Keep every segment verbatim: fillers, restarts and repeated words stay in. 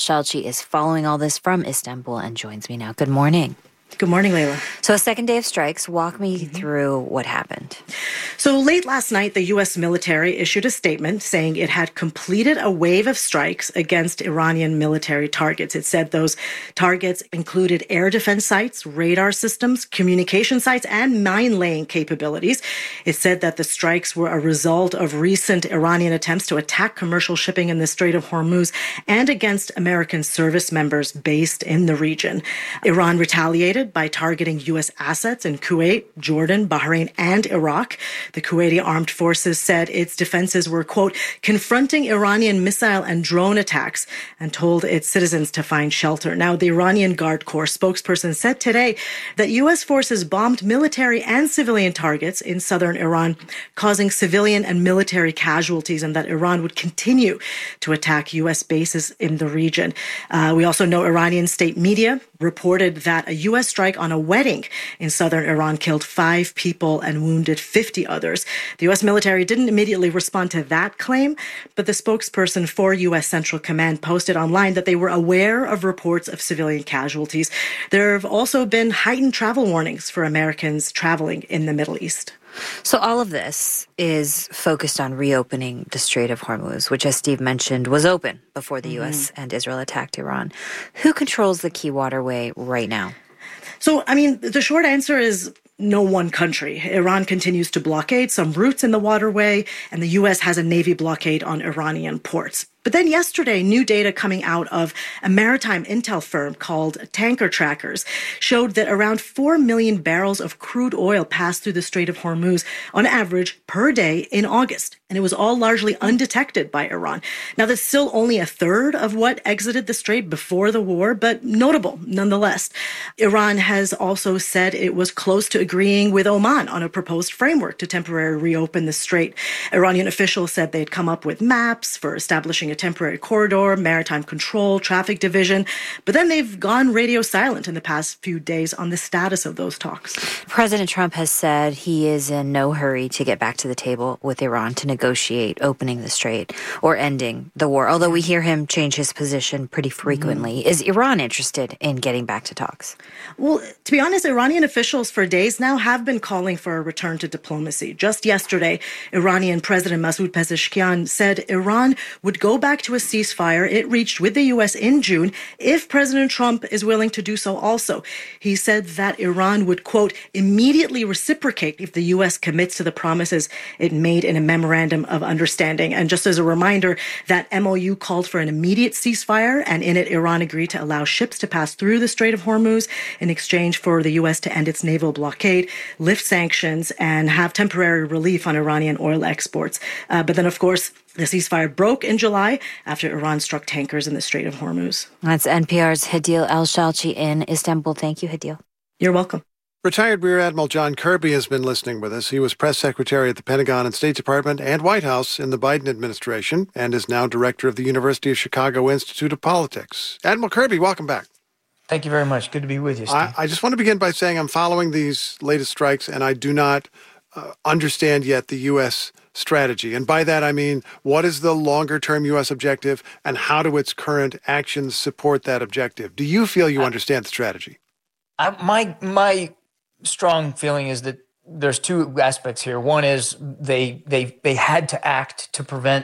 Shalchi is following all this from Istanbul and joins me now. Good morning. Good morning, Layla. So a second day of strikes. Walk me mm-hmm. through what happened. So late last night, the U S military issued a statement saying it had completed a wave of strikes against Iranian military targets. It said those targets included air defense sites, radar systems, communication sites, and mine-laying capabilities. It said that the strikes were a result of recent Iranian attempts to attack commercial shipping in the Strait of Hormuz and against American service members based in the region. Iran retaliated by targeting U S assets in Kuwait, Jordan, Bahrain, and Iraq. The Kuwaiti armed forces said its defenses were, quote, confronting Iranian missile and drone attacks and told its citizens to find shelter. Now, the Iranian Guard Corps spokesperson said today that U S forces bombed military and civilian targets in southern Iran, causing civilian and military casualties, and that Iran would continue to attack U S bases in the region. Uh, we also know Iranian state media reported that a U S strike on a wedding in southern Iran killed five people and wounded fifty others. The U S military didn't immediately respond to that claim, but the spokesperson for U S Central Command posted online that they were aware of reports of civilian casualties. There have also been heightened travel warnings for Americans traveling in the Middle East. So all of this is focused on reopening the Strait of Hormuz, which, as Steve mentioned, was open before the mm-hmm. U S and Israel attacked Iran. Who controls the key waterway right now? So, I mean, the short answer is no one country. Iran continues to blockade some routes in the waterway, and the U S has a Navy blockade on Iranian ports. But then yesterday, new data coming out of a maritime intel firm called Tanker Trackers showed that around four million barrels of crude oil passed through the Strait of Hormuz on average per day in August. And it was all largely undetected by Iran. Now, that's still only a third of what exited the Strait before the war, but notable nonetheless. Iran has also said it was close to agreeing with Oman on a proposed framework to temporarily reopen the Strait. Iranian officials said they'd come up with maps for establishing a temporary corridor, maritime control, traffic division. But then they've gone radio silent in the past few days on the status of those talks. President Trump has said he is in no hurry to get back to the table with Iran to negotiate opening the strait or ending the war, although we hear him change his position pretty frequently. Mm-hmm. Is Iran interested in getting back to talks? Well, to be honest, Iranian officials for days now have been calling for a return to diplomacy. Just yesterday, Iranian President Masoud Pezeshkian said Iran would go back to a ceasefire it reached with the U S in June if President Trump is willing to do so also. He said that Iran would, quote, immediately reciprocate if the U S commits to the promises it made in a memorandum of understanding. And just as a reminder, that M O U called for an immediate ceasefire, and in it, Iran agreed to allow ships to pass through the Strait of Hormuz in exchange for the U S to end its naval blockade, lift sanctions, and have temporary relief on Iranian oil exports. Uh, but then, of course, the ceasefire broke in July after Iran struck tankers in the Strait of Hormuz. That's N P R's Hadeel Al-Shalchi in Istanbul. Thank you, Hadeel. You're welcome. Retired Rear Admiral John Kirby has been listening with us. He was press secretary at the Pentagon and State Department and White House in the Biden administration and is now director of the University of Chicago Institute of Politics. Admiral Kirby, welcome back. Thank you very much. Good to be with you, Steve. I, I just want to begin by saying I'm following these latest strikes, and I do not uh, understand yet the U S strategy. And by that, I mean, what is the longer-term U S objective, and how do its current actions support that objective? Do you feel you I, understand the strategy? I, my my strong feeling is that there's two aspects here. One is they they they had to act to prevent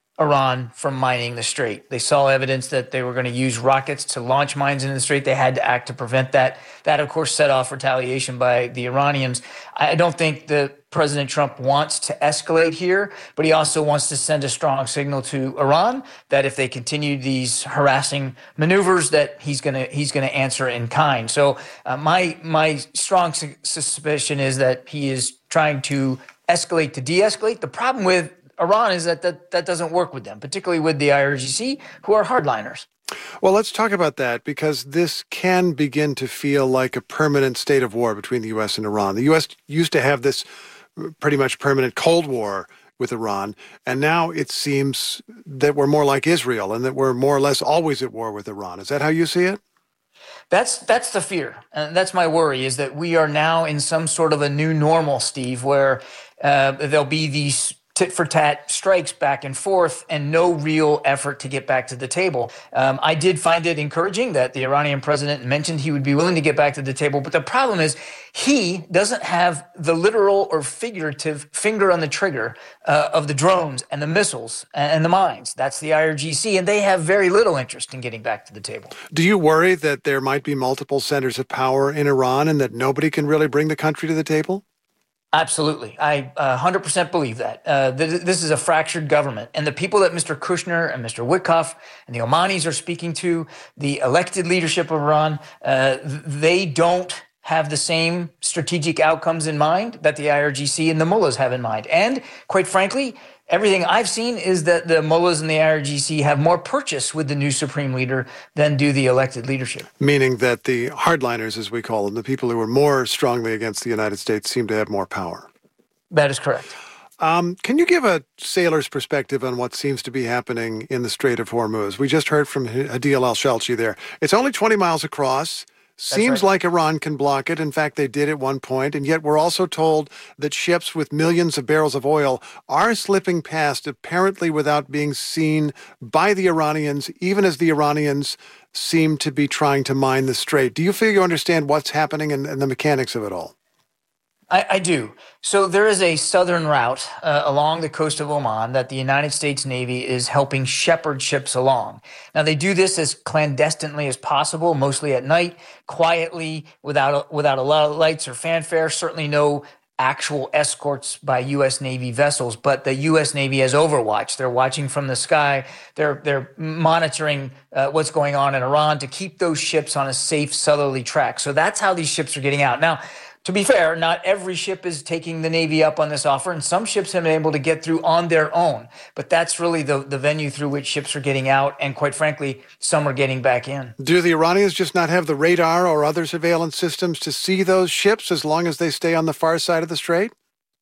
Iran from mining the Strait. They saw evidence that they were going to use rockets to launch mines into the Strait. They had to act to prevent that. That, of course, set off retaliation by the Iranians. I don't think that President Trump wants to escalate here, but he also wants to send a strong signal to Iran that if they continue these harassing maneuvers, that he's going to he's going to answer in kind. So uh, my my strong su- suspicion is that he is trying to escalate to de-escalate. The problem with Iran is that, that that doesn't work with them, particularly with the I R G C, who are hardliners. Well, let's talk about that, because this can begin to feel like a permanent state of war between the U S and Iran. The U S used to have this pretty much permanent Cold War with Iran, and now it seems that we're more like Israel and that we're more or less always at war with Iran. Is that how you see it? That's that's the fear, and that's my worry, is that we are now in some sort of a new normal, Steve, where uh, there'll be these tit for tat strikes back and forth and no real effort to get back to the table. Um, I did find it encouraging that the Iranian president mentioned he would be willing to get back to the table. But the problem is he doesn't have the literal or figurative finger on the trigger uh, of the drones and the missiles and the mines. That's the I R G C, and they have very little interest in getting back to the table. Do you worry that there might be multiple centers of power in Iran and that nobody can really bring the country to the table? Absolutely. I uh, one hundred percent believe that. Uh, th- this is a fractured government. And the people that Mister Kushner and Mister Witkoff and the Omanis are speaking to, the elected leadership of Iran, uh, they don't have the same strategic outcomes in mind that the I R G C and the mullahs have in mind. And quite frankly, everything I've seen is that the mullahs and the I R G C have more purchase with the new supreme leader than do the elected leadership. Meaning that the hardliners, as we call them, the people who are more strongly against the United States, seem to have more power. That is correct. Um, can you give a sailor's perspective on what seems to be happening in the Strait of Hormuz? We just heard from Hadeel al-Shelchi there. It's only twenty miles across. Seems right. like Iran can block it. In fact, they did at one point. And yet we're also told that ships with millions of barrels of oil are slipping past, apparently without being seen by the Iranians, even as the Iranians seem to be trying to mine the strait. Do you feel you understand what's happening and, and the mechanics of it all? I, I do. So there is a southern route uh, along the coast of Oman that the United States Navy is helping shepherd ships along. Now, they do this as clandestinely as possible, mostly at night, quietly, without, without a lot of lights or fanfare, certainly no actual escorts by U S Navy vessels, but the U S Navy has overwatch. They're watching from the sky. They're they're monitoring uh, what's going on in Iran to keep those ships on a safe southerly track. So that's how these ships are getting out. Now, to be fair, not every ship is taking the Navy up on this offer, and some ships have been able to get through on their own. But that's really the, the venue through which ships are getting out, and quite frankly, some are getting back in. Do the Iranians just not have the radar or other surveillance systems to see those ships as long as they stay on the far side of the strait?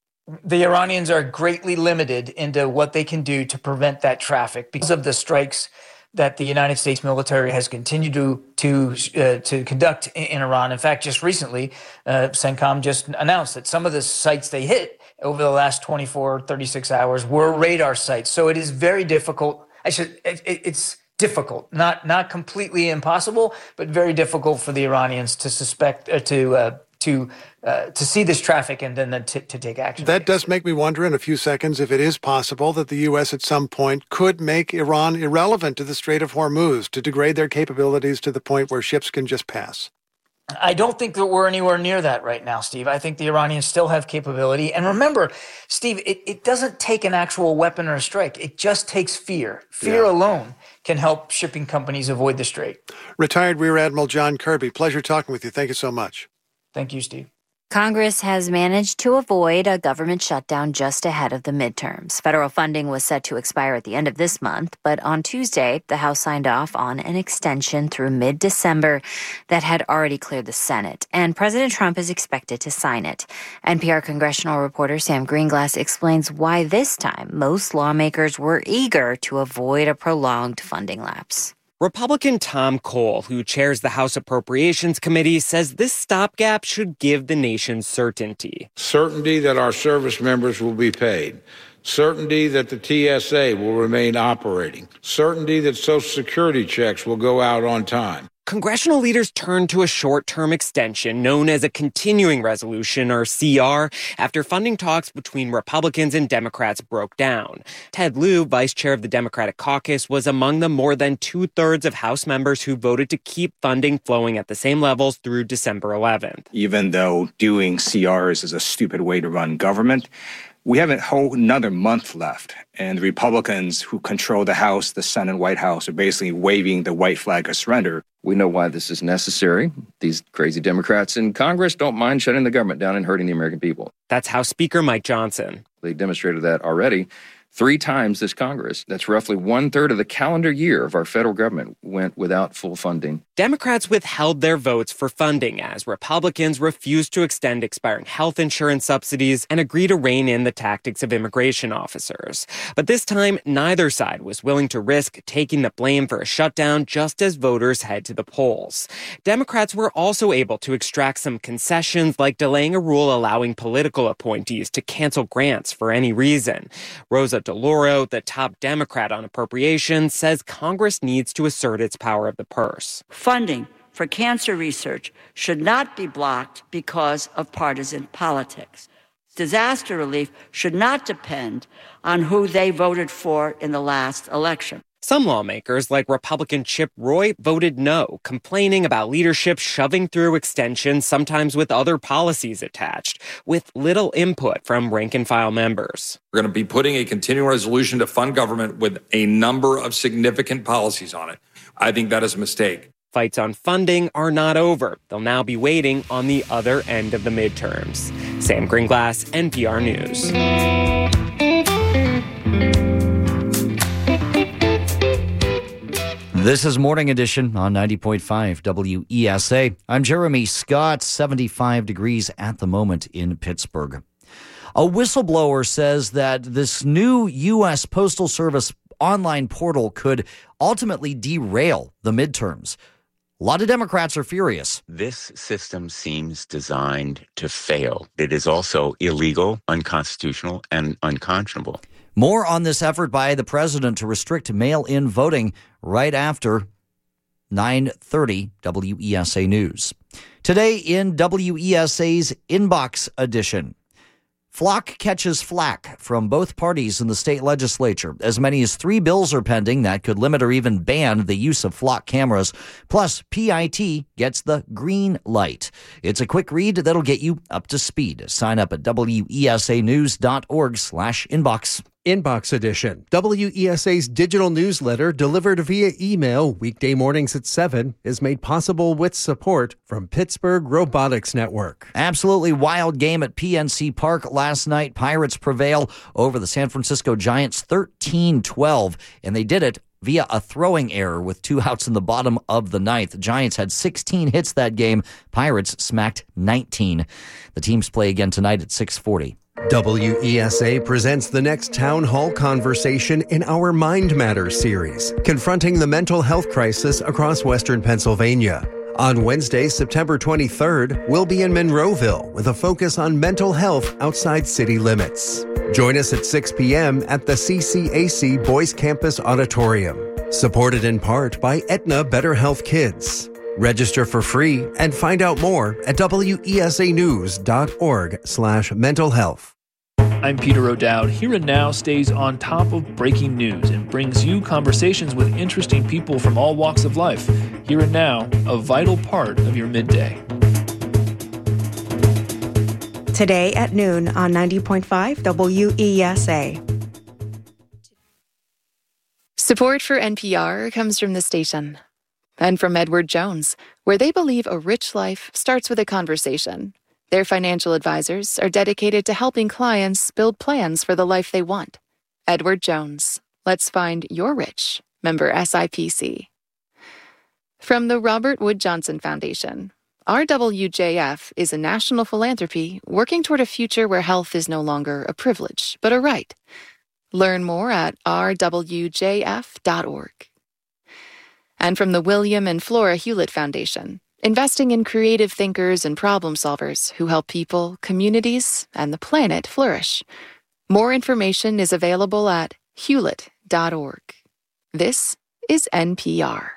The Iranians are greatly limited into what they can do to prevent that traffic because of the strikes that the United States military has continued to to uh, to conduct in, in Iran. In fact, just recently, uh, CENTCOM just announced that some of the sites they hit over the last twenty-four, thirty-six hours were radar sites. So it is very difficult. I should. It, it's difficult, not not completely impossible, but very difficult for the Iranians to suspect uh, to. Uh, to uh, to see this traffic and then to, to take action. That does make me wonder in a few seconds if it is possible that the U S at some point could make Iran irrelevant to the Strait of Hormuz, to degrade their capabilities to the point where ships can just pass. I don't think that we're anywhere near that right now, Steve. I think the Iranians still have capability. And remember, Steve, it, it doesn't take an actual weapon or a strike. It just takes fear. Fear yeah. alone can help shipping companies avoid the strait. Retired Rear Admiral John Kirby, pleasure talking with you. Thank you so much. Thank you, Steve. Congress has managed to avoid a government shutdown just ahead of the midterms. Federal funding was set to expire at the end of this month, but on Tuesday, the House signed off on an extension through mid-December that had already cleared the Senate, and President Trump is expected to sign it. N P R congressional reporter Sam Greenglass explains why this time most lawmakers were eager to avoid a prolonged funding lapse. Republican Tom Cole, who chairs the House Appropriations Committee, says this stopgap should give the nation certainty. Certainty that our service members will be paid. Certainty that the T S A will remain operating. Certainty that Social Security checks will go out on time. Congressional leaders turned to a short-term extension known as a continuing resolution, or C R, after funding talks between Republicans and Democrats broke down. Ted Lieu, vice chair of the Democratic caucus, was among the more than two-thirds of House members who voted to keep funding flowing at the same levels through December eleventh. Even though doing C Rs is a stupid way to run government, we have a whole another month left, and the Republicans who control the House, the Senate, and White House are basically waving the white flag of surrender. We know why this is necessary. These crazy Democrats in Congress don't mind shutting the government down and hurting the American people. That's House Speaker Mike Johnson. They demonstrated that already Three times this Congress, that's roughly one-third of the calendar year of our federal government, went without full funding. Democrats withheld their votes for funding as Republicans refused to extend expiring health insurance subsidies and agree to rein in the tactics of immigration officers. But this time, neither side was willing to risk taking the blame for a shutdown just as voters head to the polls. Democrats were also able to extract some concessions, like delaying a rule allowing political appointees to cancel grants for any reason. Rosa DeLauro, the top Democrat on appropriations, says Congress needs to assert its power of the purse. Funding for cancer research should not be blocked because of partisan politics. Disaster relief should not depend on who they voted for in the last election. Some lawmakers, like Republican Chip Roy, voted no, complaining about leadership shoving through extensions, sometimes with other policies attached, with little input from rank-and-file members. We're going to be putting a continuing resolution to fund government with a number of significant policies on it. I think that is a mistake. Fights on funding are not over. They'll now be waiting on the other end of the midterms. Sam Greenglass, N P R News. This is Morning Edition on ninety point five W E S A. I'm Jeremy Scott, seventy-five degrees at the moment in Pittsburgh. A whistleblower says that this new U S Postal Service online portal could ultimately derail the midterms. A lot of Democrats are furious. This system seems designed to fail. It is also illegal, unconstitutional, and unconscionable. More on this effort by the president to restrict mail-in voting right after nine thirty W E S A News. Today in W E S A's Inbox Edition. Flock catches flack from both parties in the state legislature. As many as three bills are pending that could limit or even ban the use of flock cameras. Plus, P I T gets the green light. It's a quick read that'll get you up to speed. Sign up at W E S A news dot org slash inbox. Inbox Edition, W E S A's digital newsletter delivered via email weekday mornings at seven, is made possible with support from Pittsburgh Robotics Network. Absolutely wild game at P N C Park last night. Pirates prevail over the San Francisco Giants thirteen twelve, and they did it via a throwing error with two outs in the bottom of the ninth. The Giants had sixteen hits that game. Pirates smacked nineteen. The teams play again tonight at six forty. W E S A presents the next town hall conversation in our Mind Matters series, confronting the mental health crisis across Western Pennsylvania. On Wednesday, September twenty-third, we'll be in Monroeville with a focus on mental health outside city limits. Join us at six p.m. at the C C A C Boys Campus Auditorium, supported in part by Aetna Better Health Kids. Register for free and find out more at W E S A news dot org slash mental health. I'm Peter O'Dowd. Here and Now stays on top of breaking news and brings you conversations with interesting people from all walks of life. Here and Now, a vital part of your midday. Today at noon on ninety point five W E S A. Support for N P R comes from the station and from Edward Jones, where they believe a rich life starts with a conversation. Their financial advisors are dedicated to helping clients build plans for the life they want. Edward Jones. Let's find your rich. Member S I P C. From the Robert Wood Johnson Foundation. R W J F is a national philanthropy working toward a future where health is no longer a privilege, but a right. Learn more at r w j f dot org. And from the William and Flora Hewlett Foundation, investing in creative thinkers and problem solvers who help people, communities, and the planet flourish. More information is available at hewlett dot org. This is N P R.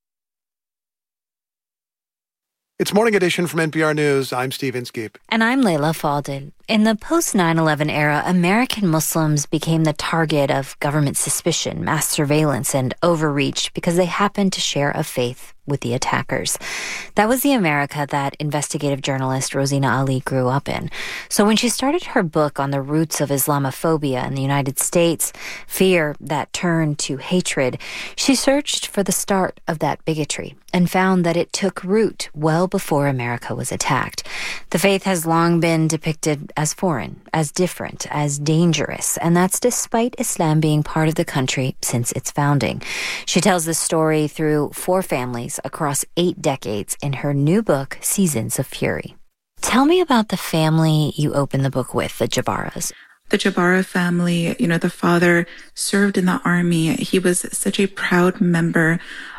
It's Morning Edition from N P R News. I'm Steve Inskeep. And I'm Layla Faldin. In the post nine eleven era, American Muslims became the target of government suspicion, mass surveillance, and overreach because they happened to share a faith. with the attackers. That was the America that investigative journalist Rosina Ali grew up in. So when she started her book on the roots of Islamophobia in the United States, fear that turned to hatred, she searched for the start of that bigotry and found that it took root well before America was attacked. The faith has long been depicted as foreign, as different, as dangerous, and that's despite Islam being part of the country since its founding. She tells this story through four families across eight decades in her new book, Seasons of Fury. Tell me about the family you open the book with, the Jabaras. The Jabara family, you know, the father served in the army. He was such a proud member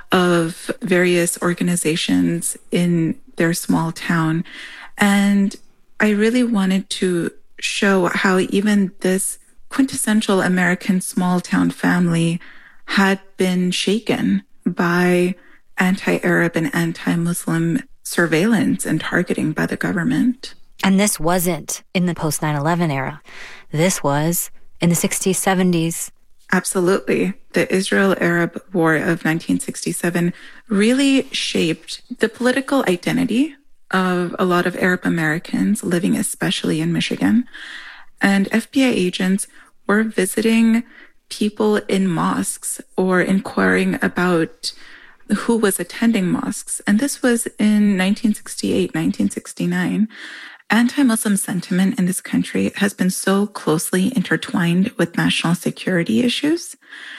of various organizations in their small town. And I really wanted to show how even this quintessential American small town family had been shaken by anti-Arab and anti-Muslim surveillance and targeting by the government. And this wasn't in the post nine eleven era. This was in the sixties, seventies. Absolutely. The Israel-Arab War of nineteen sixty-seven really shaped the political identity of a lot of Arab Americans living especially in Michigan. And F B I agents were visiting people in mosques or inquiring about who was attending mosques. And this was in nineteen sixty-eight, nineteen sixty-nine. Anti-Muslim sentiment in this country has been so closely intertwined with national security issues.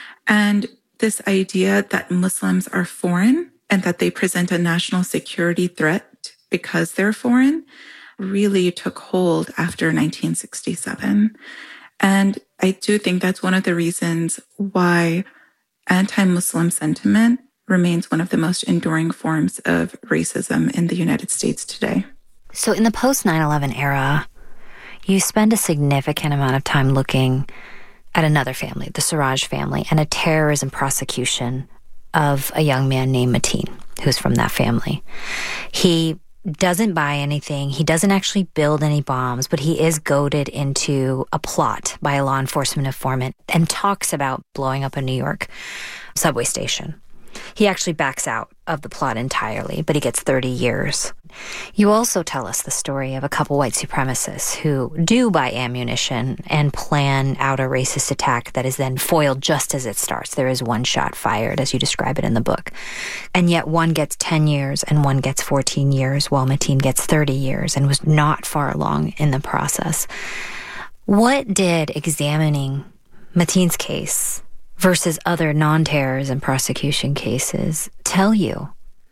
And this idea that Muslims are foreign and that they present a national security threat because they're foreign really took hold after nineteen sixty-seven. And I do think that's one of the reasons why anti-Muslim sentiment remains one of the most enduring forms of racism in the United States today. So in the post nine eleven era, you spend a significant amount of time looking at another family, the Siraj family, and a terrorism prosecution of a young man named Mateen, who's from that family. He doesn't buy anything. He doesn't actually build any bombs, but he is goaded into a plot by a law enforcement informant and talks about blowing up a New York subway station. He actually backs out of the plot entirely, but he gets thirty years. You also tell us the story of a couple white supremacists who do buy ammunition and plan out a racist attack that is then foiled just as it starts. There is one shot fired, as you describe it in the book. And yet one gets ten years and one gets fourteen years, while Mateen gets thirty years and was not far along in the process. What did examining Mateen's case versus other non-terrorism prosecution cases tell you?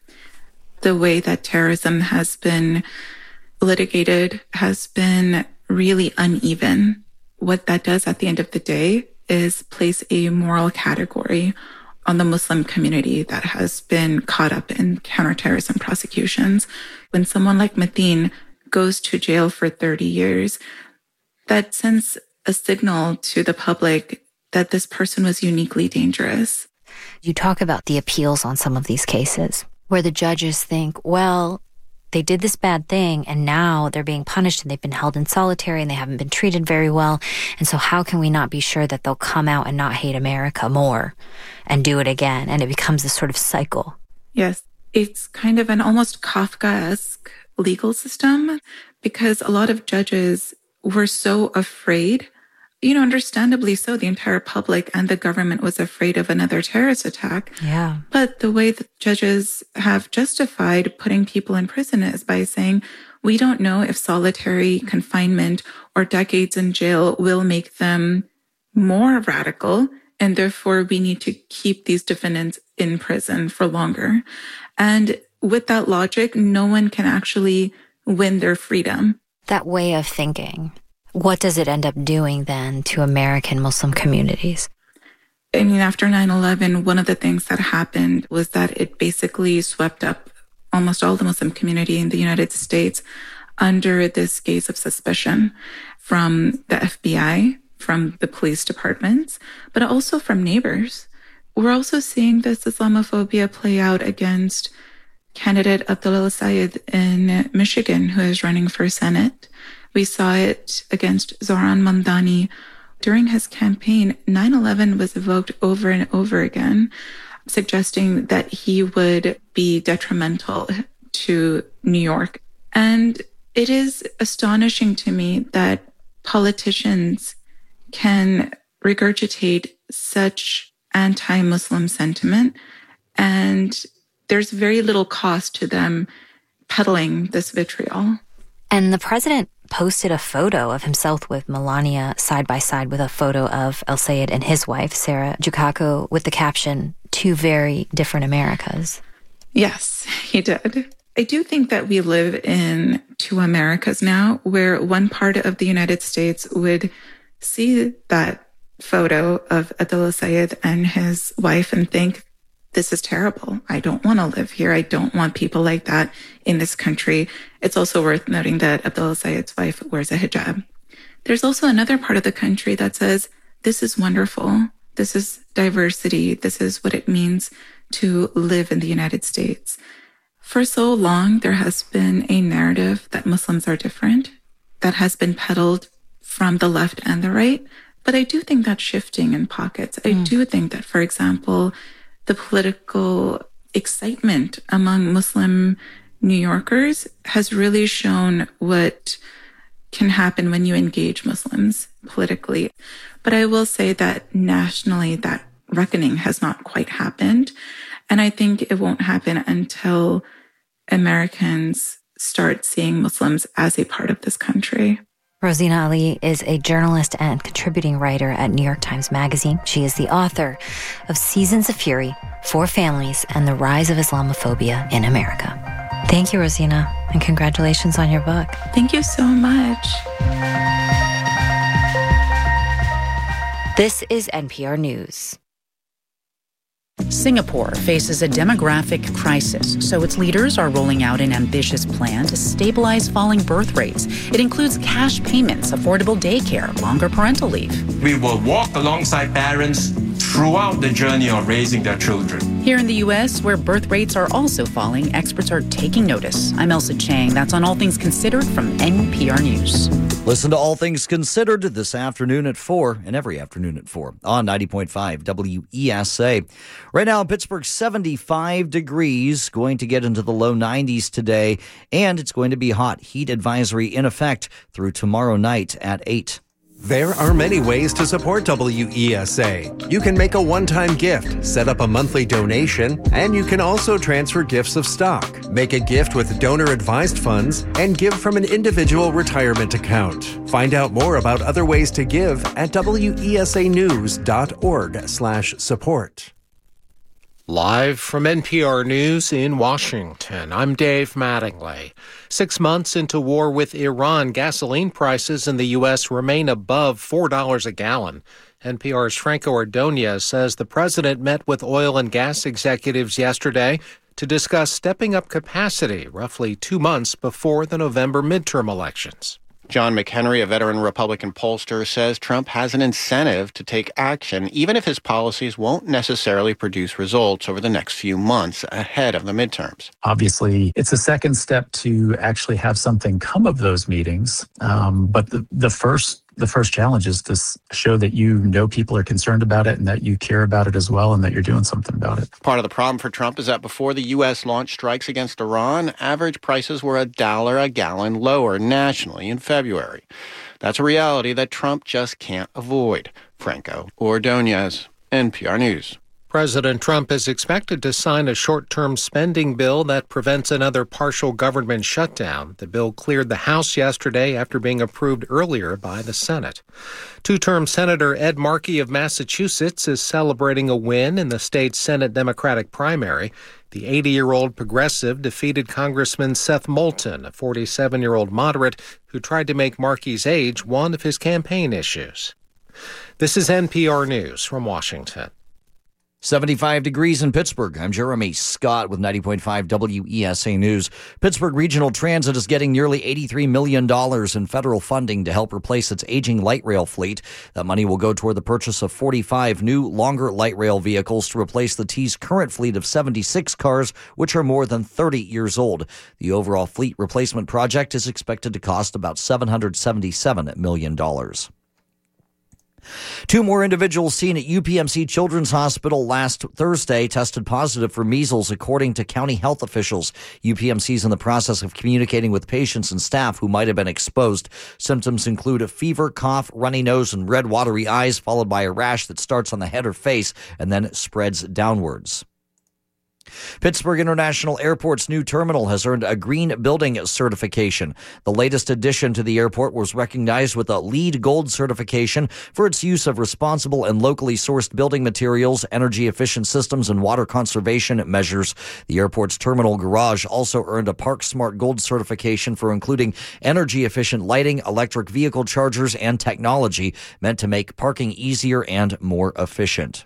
The way that terrorism has been litigated has been really uneven. What that does at the end of the day is place a moral category on the Muslim community that has been caught up in counterterrorism prosecutions. When someone like Mateen goes to jail for thirty years, that sends a signal to the public that this person was uniquely dangerous. You talk about the appeals on some of these cases where the judges think, well, they did this bad thing and now they're being punished and they've been held in solitary and they haven't been treated very well. And so how can we not be sure that they'll come out and not hate America more and do it again? And it becomes this sort of cycle. Yes, it's kind of an almost Kafkaesque legal system because a lot of judges were so afraid. You know, understandably so, the entire public and the government was afraid of another terrorist attack. Yeah. But the way that judges have justified putting people in prison is by saying, we don't know if solitary confinement or decades in jail will make them more radical, and therefore we need to keep these defendants in prison for longer. And with that logic, no one can actually win their freedom. That way of thinking, what does it end up doing then to American Muslim communities? I mean, after nine eleven, one of the things that happened was that it basically swept up almost all the Muslim community in the United States under this gaze of suspicion from the F B I, from the police departments, but also from neighbors. We're also seeing this Islamophobia play out against candidate Abdullah Sayed in Michigan, who is running for Senate. We saw it against Zohran Mamdani during his campaign. nine eleven was evoked over and over again. suggesting that he would be detrimental to New York. And it is astonishing to me that politicians can regurgitate such anti-Muslim sentiment, and there's very little cost to them peddling this vitriol. And the president posted a photo of himself with Melania side by side with a photo of El Sayed and his wife, Sarah Jukako, with the caption, "Two very different Americas." Yes, he did. I do think that we live in two Americas now, where one part of the United States would see that photo of Adel Sayed and his wife and think, this is terrible. I don't want to live here. I don't want people like that in this country. It's also worth noting that Abdullah Sayed's wife wears a hijab. There's also another part of the country that says, this is wonderful. This is diversity. This is what it means to live in the United States. For so long, there has been a narrative that Muslims are different that has been peddled from the left and the right. But I do think that's shifting in pockets. I mm. do think that, for example, the political excitement among Muslim New Yorkers has really shown what can happen when you engage Muslims politically. But I will say that nationally, that reckoning has not quite happened. And I think it won't happen until Americans start seeing Muslims as a part of this country. Rosina Ali is a journalist and contributing writer at New York Times Magazine. She is the author of Seasons of Fury, Four Families, and the Rise of Islamophobia in America. Thank you, Rosina, and congratulations on your book. Thank you so much. This is N P R News. Singapore faces a demographic crisis, so its leaders are rolling out an ambitious plan to stabilize falling birth rates. It includes cash payments, affordable daycare, longer parental leave. We will walk alongside parents throughout the journey of raising their children. Here in the U S, where birth rates are also falling, experts are taking notice. I'm Elsa Chang. That's on All Things Considered from N P R News. Listen to All Things Considered this afternoon at four and every afternoon at four on ninety point five W E S A. Right now in Pittsburgh, seventy-five degrees, going to get into the low nineties today, and it's going to be hot. Heat advisory in effect through tomorrow night at eight. There are many ways to support W E S A. You can make a one-time gift, set up a monthly donation, and you can also transfer gifts of stock, make a gift with donor-advised funds, and give from an individual retirement account. Find out more about other ways to give at W E S A news dot org slash support. Live from N P R News in Washington, I'm Dave Mattingly. Six months into war with Iran, gasoline prices in the U S remain above four dollars a gallon. N P R's Franco Ordonez says the president met with oil and gas executives yesterday to discuss stepping up capacity roughly two months before the November midterm elections. John McHenry, a veteran Republican pollster, says Trump has an incentive to take action, even if his policies won't necessarily produce results over the next few months ahead of the midterms. Obviously, it's a second step to actually have something come of those meetings. Um, but the, the first the first challenge is to show that you know people are concerned about it and that you care about it as well and that you're doing something about it. Part of the problem for Trump is that before the U S launched strikes against Iran, average prices were a dollar a gallon lower nationally in February. That's a reality that Trump just can't avoid. Franco Ordonez, N P R News. President Trump is expected to sign a short-term spending bill that prevents another partial government shutdown. The bill cleared the House yesterday after being approved earlier by the Senate. Two-term Senator Ed Markey of Massachusetts is celebrating a win in the state's Senate Democratic primary. The eighty-year-old progressive defeated Congressman Seth Moulton, a forty-seven-year-old moderate who tried to make Markey's age one of his campaign issues. This is N P R News from Washington. seventy-five degrees in Pittsburgh. I'm Jeremy Scott with ninety point five W E S A News. Pittsburgh Regional Transit is getting nearly eighty-three million dollars in federal funding to help replace its aging light rail fleet. That money will go toward the purchase of forty-five new, longer light rail vehicles to replace the T's current fleet of seventy-six cars, which are more than thirty years old. The overall fleet replacement project is expected to cost about seven hundred seventy-seven million dollars. Two more individuals seen at U P M C Children's Hospital last Thursday tested positive for measles, according to county health officials. U P M C is in the process of communicating with patients and staff who might have been exposed. Symptoms include a fever, cough, runny nose, and red watery eyes, followed by a rash that starts on the head or face and then spreads downwards. Pittsburgh International Airport's new terminal has earned a green building certification. The latest addition to the airport was recognized with a LEED Gold certification for its use of responsible and locally sourced building materials, energy-efficient systems, and water conservation measures. The airport's terminal garage also earned a Park Smart Gold certification for including energy-efficient lighting, electric vehicle chargers, and technology meant to make parking easier and more efficient.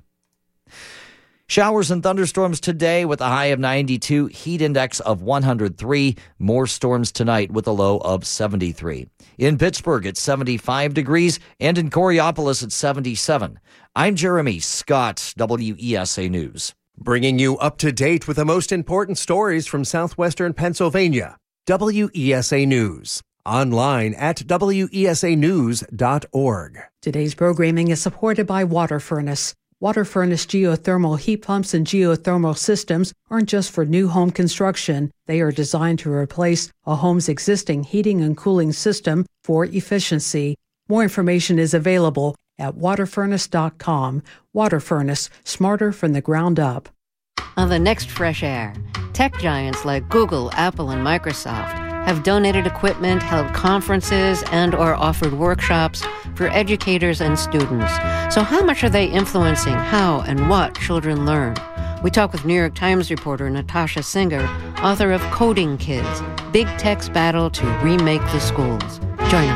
Showers and thunderstorms today with a high of ninety-two, heat index of one hundred three. More storms tonight with a low of seventy-three. In Pittsburgh, it's seventy-five degrees, and in Coriopolis, it's seventy-seven. I'm Jeremy Scott, W E S A News. Bringing you up to date with the most important stories from southwestern Pennsylvania. W E S A News. Online at W E S A news dot org. Today's programming is supported by Water Furnace. Water Furnace geothermal heat pumps and geothermal systems aren't just for new home construction. They are designed to replace a home's existing heating and cooling system for efficiency. More information is available at water furnace dot com. Water Furnace, smarter from the ground up. On the next Fresh Air, tech giants like Google, Apple, and Microsoft have donated equipment, held conferences, and or offered workshops for educators and students. So how much are they influencing how and what children learn? We talk with New York Times reporter Natasha Singer, author of Coding Kids, Big Tech's Battle to Remake the Schools. Join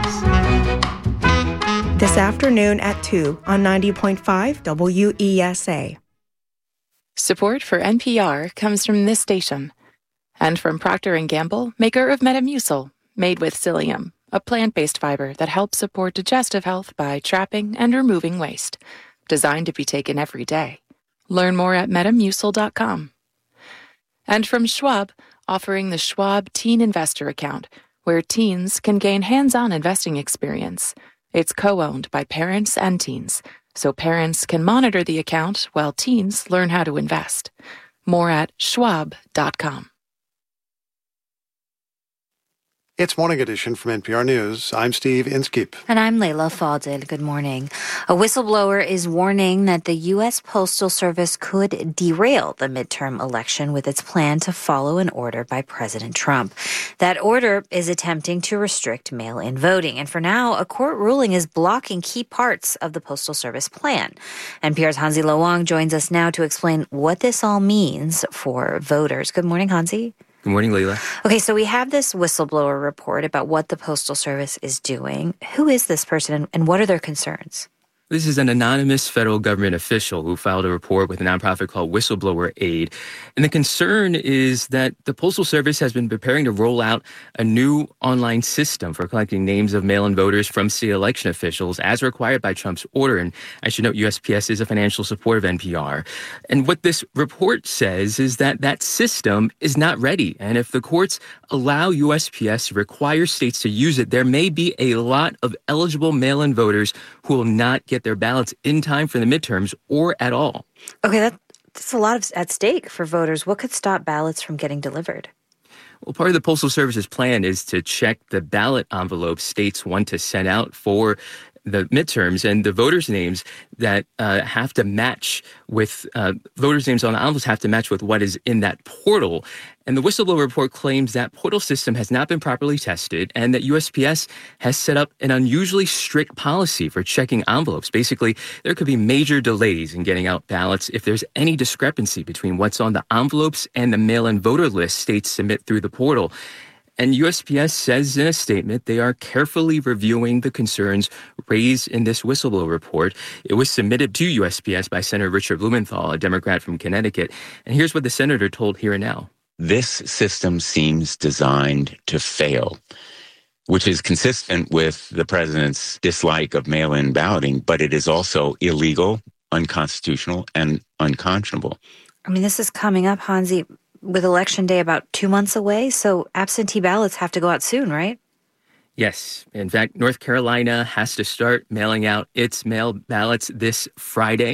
us. This afternoon at two on ninety point five W E S A. Support for N P R comes from this station and from Procter and Gamble, maker of Metamucil, made with psyllium, a plant-based fiber that helps support digestive health by trapping and removing waste. Designed to be taken every day. Learn more at metamucil dot com. And from Schwab, offering the Schwab Teen Investor Account, where teens can gain hands-on investing experience. It's co-owned by parents and teens, so parents can monitor the account while teens learn how to invest. More at schwab dot com. It's Morning Edition from N P R News. I'm Steve Inskeep. And I'm Layla Fadil. Good morning. A whistleblower is warning that the U S Postal Service could derail the midterm election with its plan to follow an order by President Trump. That order is attempting to restrict mail-in voting. And for now, a court ruling is blocking key parts of the Postal Service plan. N P R's Hansi Lo Wang joins us now to explain what this all means for voters. Good morning, Hansi. Good morning, Leila. Okay, so we have this whistleblower report about what the Postal Service is doing. Who is this person and what are their concerns? This is an anonymous federal government official who filed a report with a nonprofit called Whistleblower Aid. And the concern is that the Postal Service has been preparing to roll out a new online system for collecting names of mail-in voters from state election officials as required by Trump's order. And I should note U S P S is a financial support of N P R. And what this report says is that that system is not ready. And if the courts allow U S P S to require states to use it, there may be a lot of eligible mail-in voters who will not get their ballots in time for the midterms or at all. Okay, that, that's a lot of, at stake for voters. What could stop ballots from getting delivered? Well, part of the Postal Service's plan is to check the ballot envelopes states want to send out for the midterms, and the voters' names that uh, have to match with uh, voters' names on the envelopes have to match with what is in that portal. And the whistleblower report claims that portal system has not been properly tested and that U S P S has set up an unusually strict policy for checking envelopes. Basically, there could be major delays in getting out ballots if there's any discrepancy between what's on the envelopes and the mail-in voter list states submit through the portal. And U S P S says in a statement they are carefully reviewing the concerns raised in this whistleblower report. It was submitted to U S P S by Senator Richard Blumenthal, a Democrat from Connecticut. And here's what the senator told Here and Now. This system seems designed to fail, which is consistent with the president's dislike of mail-in balloting, but it is also illegal, unconstitutional, and unconscionable. I mean, this is coming up, Hansi, with Election Day about two months away, so absentee ballots have to go out soon, right? Yes. In fact, North Carolina has to start mailing out its mail ballots this Friday.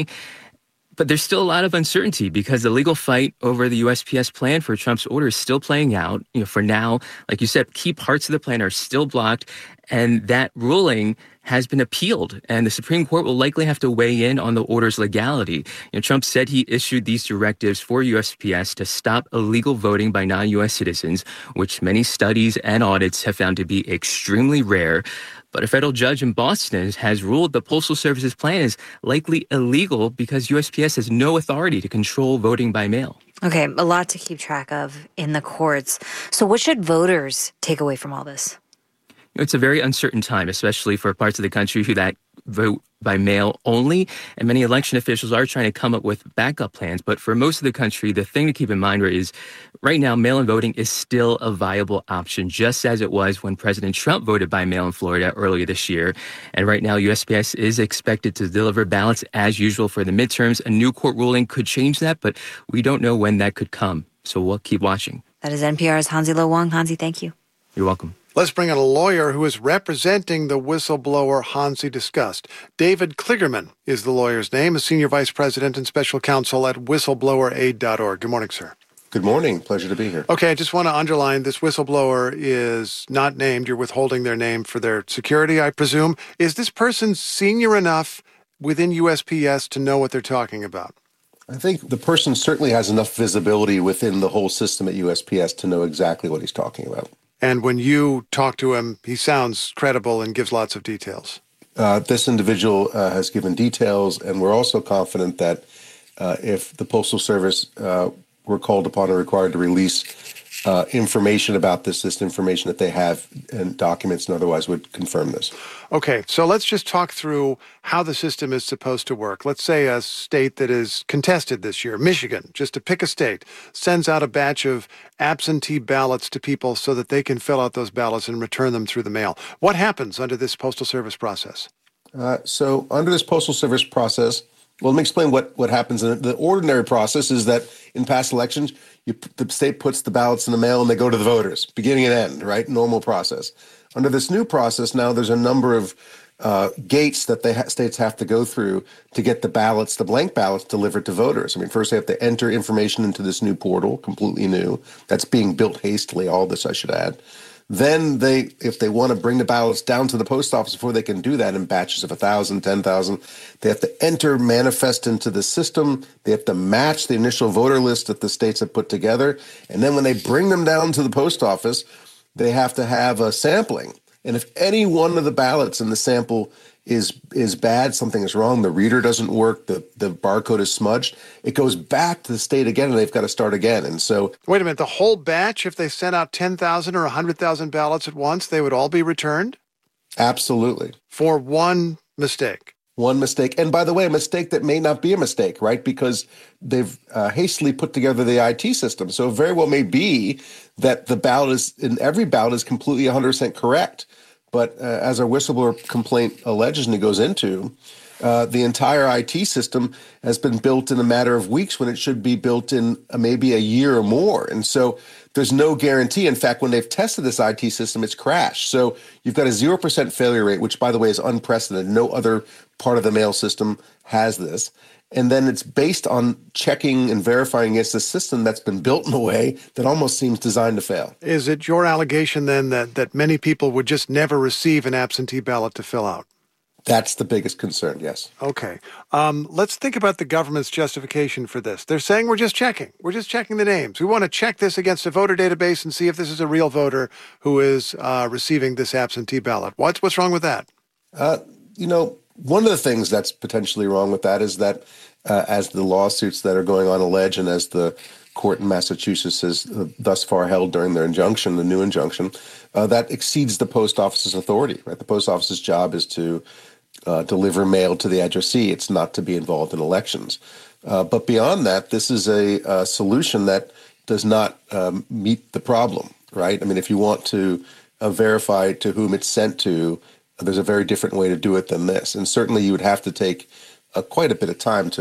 But there's still a lot of uncertainty because the legal fight over the U S P S plan for Trump's order is still playing out. You know, for now, like you said, key parts of the plan are still blocked, and that ruling has been appealed, and the Supreme Court will likely have to weigh in on the order's legality. You know, Trump said he issued these directives for U S P S to stop illegal voting by non-U S citizens, which many studies and audits have found to be extremely rare. But a federal judge in Boston has ruled the Postal Service's plan is likely illegal because U S P S has no authority to control voting by mail. Okay, a lot to keep track of in the courts. So what should voters take away from all this? It's a very uncertain time, especially for parts of the country who that vote by mail only. And many election officials are trying to come up with backup plans. But for most of the country, the thing to keep in mind is right now, mail-in voting is still a viable option, just as it was when President Trump voted by mail in Florida earlier this year. And right now, U S P S is expected to deliver ballots as usual for the midterms. A new court ruling could change that, but we don't know when that could come. So we'll keep watching. That is N P R's Hansi Lo Wang. Hansi, thank you. You're welcome. Let's bring in a lawyer who is representing the whistleblower Hansi discussed. David Kligerman is the lawyer's name, a senior vice president and special counsel at whistleblower aid dot org. Good morning, sir. Good morning. Pleasure to be here. Okay, I just want to underline this whistleblower is not named. You're withholding their name for their security, I presume. Is this person senior enough within U S P S to know what they're talking about? I think the person certainly has enough visibility within the whole system at U S P S to know exactly what he's talking about. And when you talk to him, he sounds credible and gives lots of details. Uh, this individual uh, has given details, and we're also confident that uh, if the Postal Service uh, were called upon or required to release uh, information about this, this information that they have and documents and otherwise would confirm this. Okay, so let's just talk through how the system is supposed to work. Let's say a state that is contested this year, Michigan, just to pick a state, sends out a batch of absentee ballots to people so that they can fill out those ballots and return them through the mail. What happens under this Postal Service process? Uh, so under this Postal Service process, well, let me explain what, what happens. In the ordinary process is that in past elections, you, the state puts the ballots in the mail and they go to the voters, beginning and end, right? Normal process. Under this new process, now there's a number of uh, gates that the ha- states have to go through to get the ballots, the blank ballots, delivered to voters. I mean, first they have to enter information into this new portal, completely new. That's being built hastily, all this I should add. Then they, if they want to bring the ballots down to the post office before they can do that in batches of one thousand, ten thousand, they have to enter manifest into the system. They have to match the initial voter list that the states have put together. And then when they bring them down to the post office, they have to have a sampling. And if any one of the ballots in the sample is is bad, something is wrong, the reader doesn't work, the, the barcode is smudged, it goes back to the state again and they've got to start again. And so... Wait a minute, the whole batch, if they sent out ten thousand or one hundred thousand ballots at once, they would all be returned? Absolutely. For one mistake? One mistake. And by the way, a mistake that may not be a mistake, right? Because they've uh, hastily put together the I T system. So it very well may be that the ballot is, in every ballot is completely one hundred percent correct. But uh, as our whistleblower complaint alleges and it goes into, uh, the entire I T system has been built in a matter of weeks when it should be built in uh, maybe a year or more. And so there's no guarantee. In fact, when they've tested this I T system, it's crashed. So you've got a zero percent failure rate, which, by the way, is unprecedented. No other part of the mail system has this. And then it's based on checking and verifying against a system that's been built in a way that almost seems designed to fail. Is it your allegation then that, that many people would just never receive an absentee ballot to fill out? That's the biggest concern, yes. Okay. Um, let's think about the government's justification for this. They're saying we're just checking. We're just checking the names. We want to check this against a voter database and see if this is a real voter who is uh, receiving this absentee ballot. What's, what's wrong with that? Uh, you know, one of the things that's potentially wrong with that is that uh, as the lawsuits that are going on allege and as the court in Massachusetts has uh, thus far held during their injunction, the new injunction, uh, that exceeds the post office's authority, right? The post office's job is to uh, deliver mail to the addressee. It's not to be involved in elections. Uh, but beyond that, this is a, a solution that does not um, meet the problem, right? I mean, if you want to uh, verify to whom it's sent to, there's a very different way to do it than this. And certainly you would have to take uh, quite a bit of time to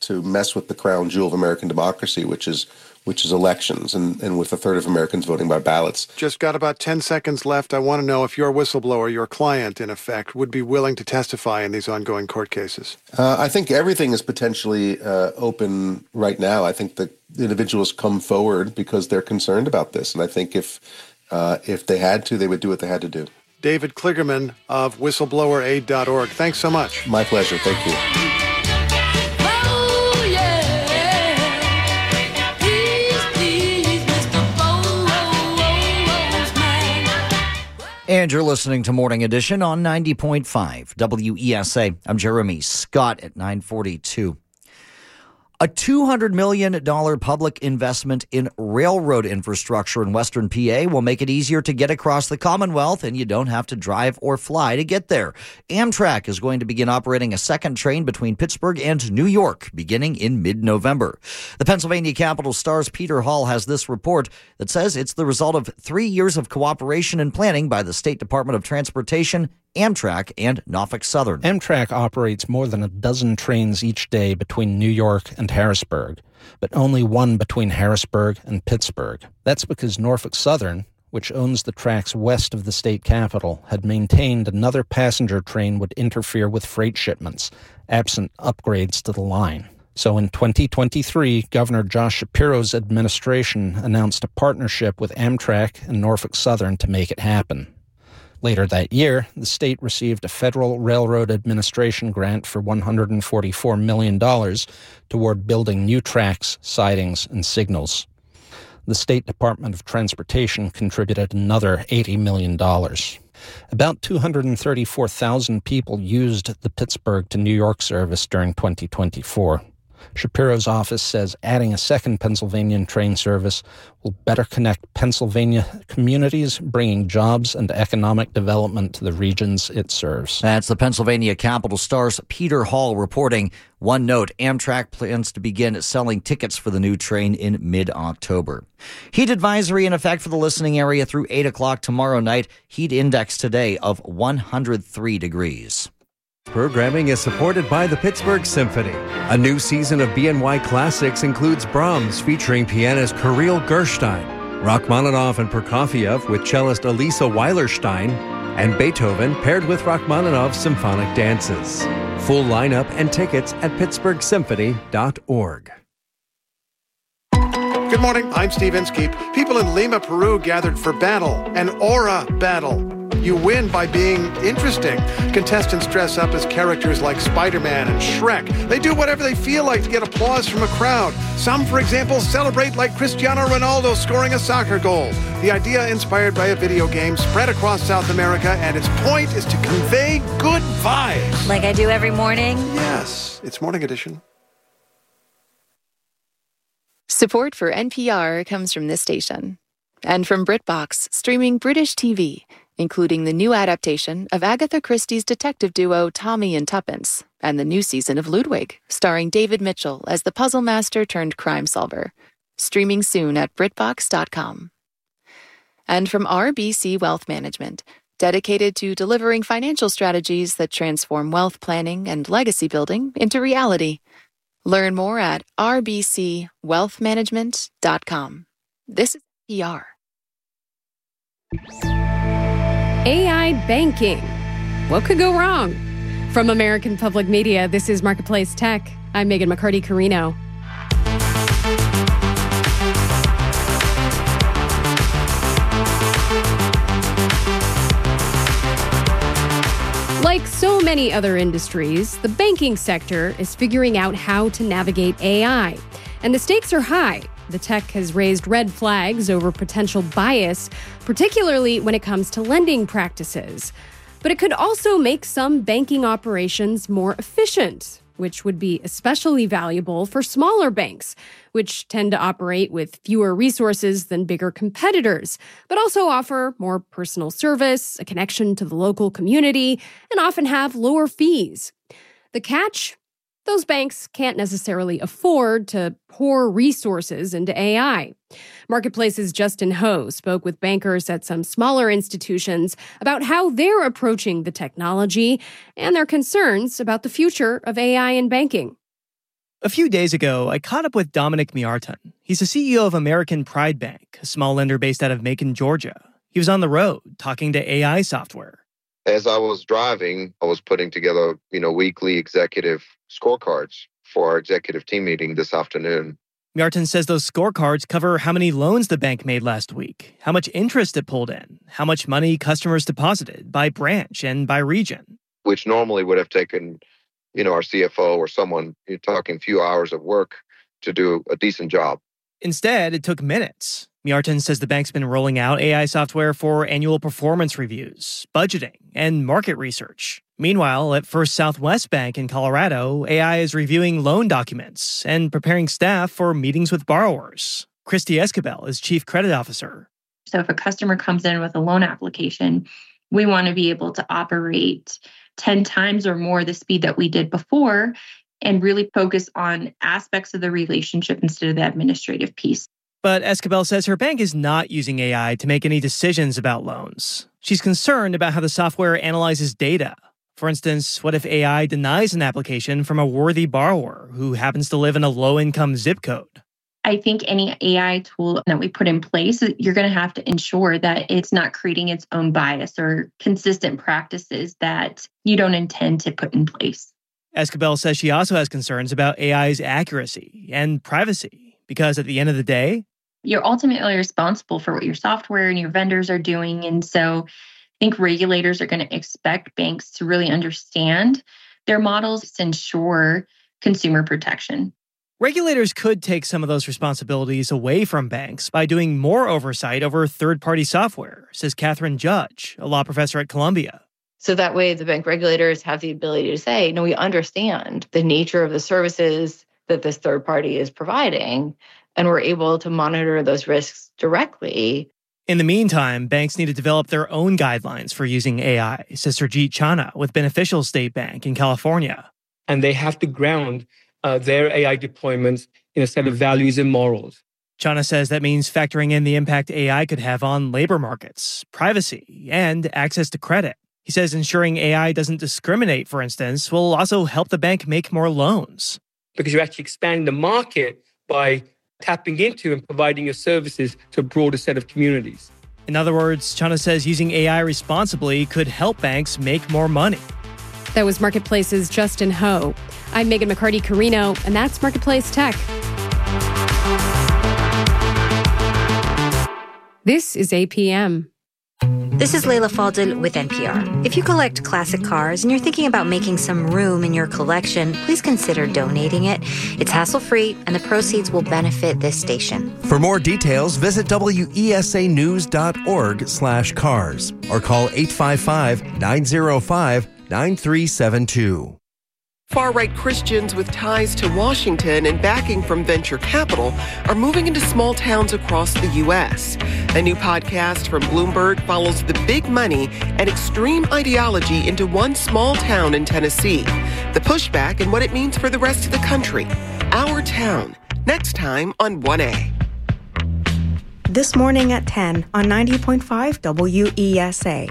to mess with the crown jewel of American democracy, which is which is elections, and, and with a third of Americans voting by ballots. Just got about ten seconds left. I want to know if your whistleblower, your client, in effect, would be willing to testify in these ongoing court cases. Uh, I think everything is potentially uh, open right now. I think that individuals come forward because they're concerned about this, and I think if uh, if they had to, they would do what they had to do. David Kligerman of whistleblower aid dot org. Thanks so much. My pleasure. Thank you. And you're listening to Morning Edition on ninety point five W E S A. I'm Jeremy Scott at nine forty-two. A two hundred million dollars public investment in railroad infrastructure in Western P A will make it easier to get across the Commonwealth, and you don't have to drive or fly to get there. Amtrak is going to begin operating a second train between Pittsburgh and New York, beginning in mid-November. The Pennsylvania Capital Star's Peter Hall has this report that says it's the result of three years of cooperation and planning by the State Department of Transportation, Amtrak, and Norfolk Southern. Amtrak operates more than a dozen trains each day between New York and Harrisburg, but only one between Harrisburg and Pittsburgh. That's because Norfolk Southern, which owns the tracks west of the state capital, had maintained another passenger train would interfere with freight shipments, absent upgrades to the line. So in twenty twenty-three, Governor Josh Shapiro's administration announced a partnership with Amtrak and Norfolk Southern to make it happen. Later that year, the state received a Federal Railroad Administration grant for one hundred forty-four million dollars toward building new tracks, sidings, and signals. The State Department of Transportation contributed another eighty million dollars. About two hundred thirty-four thousand people used the Pittsburgh to New York service during twenty twenty-four. Shapiro's office says adding a second Pennsylvanian train service will better connect Pennsylvania communities, bringing jobs and economic development to the regions it serves. That's the Pennsylvania Capital Star's Peter Hall reporting. One note, Amtrak plans to begin selling tickets for the new train in mid-October. Heat advisory in effect for the listening area through eight o'clock tomorrow night. Heat index today of one hundred three degrees. Programming is supported by the Pittsburgh Symphony. A new season of B N Y Classics includes Brahms featuring pianist Kirill Gerstein, Rachmaninoff and Prokofiev with cellist Elisa Weilerstein, and Beethoven paired with Rachmaninoff's symphonic dances. Full lineup and tickets at pittsburgh symphony dot org. Good morning, I'm Steve Inskeep. People in Lima, Peru gathered for Battle, an aura battle. You win by being interesting. Contestants dress up as characters like Spider-Man and Shrek. They do whatever they feel like to get applause from a crowd. Some, for example, celebrate like Cristiano Ronaldo scoring a soccer goal. The idea inspired by a video game spread across South America, and its point is to convey good vibes. Like I do every morning? Yes, it's Morning Edition. Support for N P R comes from this station and from BritBox, streaming British T V, including the new adaptation of Agatha Christie's detective duo Tommy and Tuppence, and the new season of Ludwig, starring David Mitchell as the puzzle master turned crime solver. Streaming soon at britbox dot com. And from R B C Wealth Management, dedicated to delivering financial strategies that transform wealth planning and legacy building into reality. Learn more at r b c wealth management dot com. This is P R. A I banking. What could go wrong? From American Public Media, this is Marketplace Tech. I'm Megan McCarty-Carino. Like so many other industries, the banking sector is figuring out how to navigate A I. And the stakes are high. The tech has raised red flags over potential bias, particularly when it comes to lending practices. But it could also make some banking operations more efficient, which would be especially valuable for smaller banks, which tend to operate with fewer resources than bigger competitors, but also offer more personal service, a connection to the local community, and often have lower fees. The catch? Those banks can't necessarily afford to pour resources into A I. Marketplace's Justin Ho spoke with bankers at some smaller institutions about how they're approaching the technology and their concerns about the future of A I in banking. A few days ago, I caught up with Dominic Miarton. He's the C E O of American Pride Bank, a small lender based out of Macon, Georgia. He was on the road talking to A I software. As I was driving, I was putting together, you know, weekly executive scorecards for our executive team meeting this afternoon. Miarton says those scorecards cover how many loans the bank made last week, how much interest it pulled in, how much money customers deposited by branch and by region. Which normally would have taken, you know, our C F O or someone, you're talking a few hours of work to do a decent job. Instead, it took minutes. Miarton says the bank's been rolling out A I software for annual performance reviews, budgeting, and market research. Meanwhile, at First Southwest Bank in Colorado, A I is reviewing loan documents and preparing staff for meetings with borrowers. Christy Escabel is Chief Credit Officer. So if a customer comes in with a loan application, we want to be able to operate ten times or more the speed that we did before and really focus on aspects of the relationship instead of the administrative piece. But Escabel says her bank is not using A I to make any decisions about loans. She's concerned about how the software analyzes data. For instance, what if A I denies an application from a worthy borrower who happens to live in a low-income zip code? I think any A I tool that we put in place, you're going to have to ensure that it's not creating its own bias or consistent practices that you don't intend to put in place. Escabel says she also has concerns about A I's accuracy and privacy because at the end of the day, you're ultimately responsible for what your software and your vendors are doing. And so I think regulators are going to expect banks to really understand their models to ensure consumer protection. Regulators could take some of those responsibilities away from banks by doing more oversight over third-party software, says Catherine Judge, a law professor at Columbia. So that way the bank regulators have the ability to say, no, we understand the nature of the services that this third party is providing, and we're able to monitor those risks directly. In the meantime, banks need to develop their own guidelines for using A I, says Surjit Chana with Beneficial State Bank in California. And they have to ground uh, their A I deployments in a set of values and morals. Chana says that means factoring in the impact A I could have on labor markets, privacy, and access to credit. He says ensuring A I doesn't discriminate, for instance, will also help the bank make more loans. Because you're actually expanding the market by tapping into and providing your services to a broader set of communities. In other words, Chana says using A I responsibly could help banks make more money. That was Marketplace's Justin Ho. I'm Megan McCarty-Carino, and that's Marketplace Tech. This is A P M. This is Leila Fadel with N P R. If you collect classic cars and you're thinking about making some room in your collection, please consider donating it. It's hassle-free, and the proceeds will benefit this station. For more details, visit W E S A news dot org slash cars or call eight five five, nine zero five, nine three seven two. Far-right Christians with ties to Washington and backing from venture capital are moving into small towns across the U S. A new podcast from Bloomberg follows the big money and extreme ideology into one small town in Tennessee. The pushback and what it means for the rest of the country. Our Town, next time on one A. This morning at ten on ninety point five W E S A.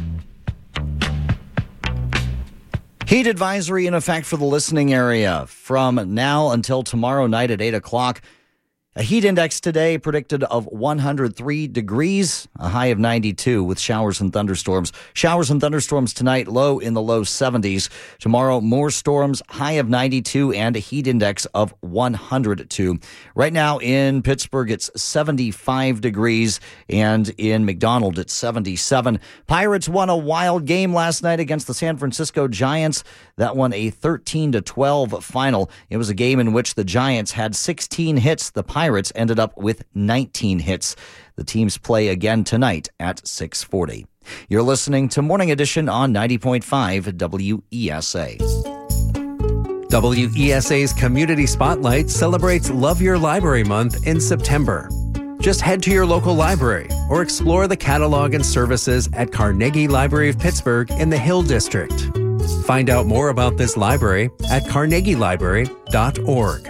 Heat advisory in effect for the listening area from now until tomorrow night at eight o'clock. A heat index today predicted of one hundred three degrees, a high of ninety-two with showers and thunderstorms. Showers and thunderstorms tonight, low in the low seventies. Tomorrow, more storms, high of ninety-two and a heat index of one hundred two. Right now in Pittsburgh, it's seventy-five degrees, and in McDonald, it's seventy-seven. Pirates won a wild game last night against the San Francisco Giants. That won a thirteen to twelve final. It was a game in which the Giants had sixteen hits. The Pirates ended up with nineteen hits. The teams play again tonight at six forty. You're listening to Morning Edition on ninety point five W E S A. W E S A's Community Spotlight celebrates Love Your Library Month in September. Just head to your local library or explore the catalog and services at Carnegie Library of Pittsburgh in the Hill District. Find out more about this library at carnegie library dot org.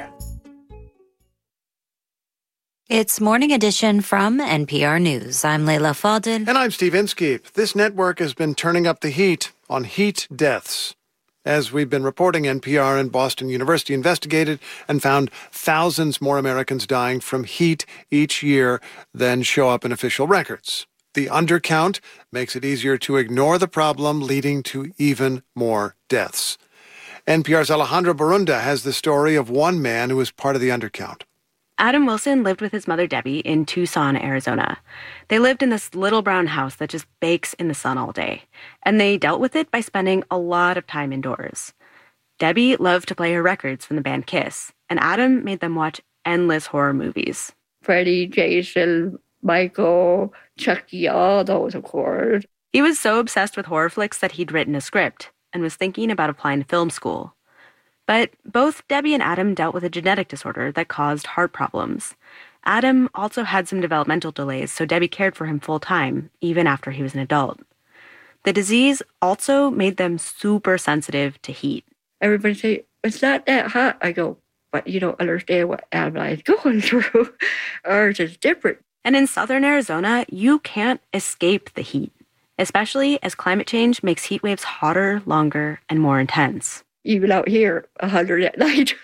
It's Morning Edition from N P R News. I'm Leila Fadel. And I'm Steve Inskeep. This network has been turning up the heat on heat deaths. As we've been reporting, N P R and Boston University investigated and found thousands more Americans dying from heat each year than show up in official records. The undercount makes it easier to ignore the problem, leading to even more deaths. N P R's Alejandra Barunda has the story of one man who was part of the undercount. Adam Wilson lived with his mother, Debbie, in Tucson, Arizona. They lived in this little brown house that just bakes in the sun all day, and they dealt with it by spending a lot of time indoors. Debbie loved to play her records from the band Kiss, and Adam made them watch endless horror movies. Freddy, Jason, Michael, Chucky, all those, of course. He was so obsessed with horror flicks that he'd written a script and was thinking about applying to film school. But both Debbie and Adam dealt with a genetic disorder that caused heart problems. Adam also had some developmental delays, so Debbie cared for him full-time, even after he was an adult. The disease also made them super sensitive to heat. Everybody say, it's not that hot. I go, but you don't understand what Adam and I is going through. Ours is different. And in southern Arizona, you can't escape the heat, especially as climate change makes heat waves hotter, longer, and more intense. Even out here, one hundred at night